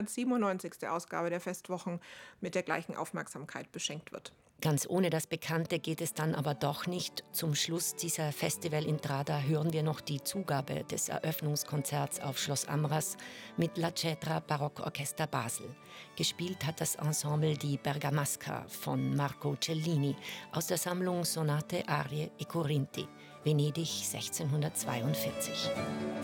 97. Ausgabe der Festwochen mit der gleichen Aufmerksamkeit beschenkt wird. Ganz ohne das Bekannte geht es dann aber doch nicht. Zum Schluss dieser Festivalintrada hören wir noch die Zugabe des Eröffnungskonzerts auf Schloss Amras mit La Cetra Barockorchester Basel. Gespielt hat das Ensemble die Bergamasca von Marco Cellini aus der Sammlung Sonate, Arie e Corinthi, Venedig 1642.